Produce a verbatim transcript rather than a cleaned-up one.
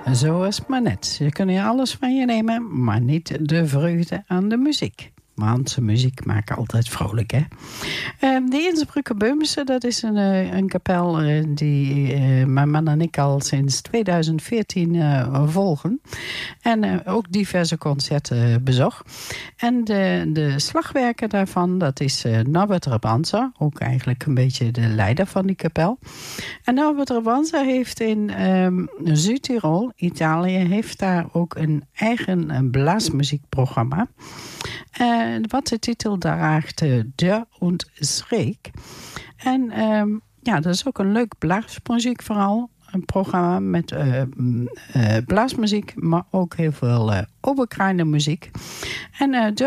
Zo is het maar net. Ze kunnen je alles van je nemen, maar niet de vreugde aan de muziek. Want muziek maakt altijd vrolijk, hè? Uh, de Innsbrucker Beumse, dat is een, uh, een kapel uh, die uh, mijn man en ik al sinds tweeduizend veertien uh, volgen. En uh, ook diverse concerten bezocht. En de, de slagwerker daarvan, dat is uh, Norbert Rabanza. Ook eigenlijk een beetje de leider van die kapel. En Norbert Rabanza heeft in um, Zuid-Tirol, Italië, heeft daar ook een eigen een blaasmuziekprogramma. Uh, wat de titel draagt, uh, Der und Schreek. En um, ja, dat is ook een leuk blaasmuziek vooral. Een programma met uh, uh, blaasmuziek, maar ook heel veel uh, oberkleine muziek. En uh,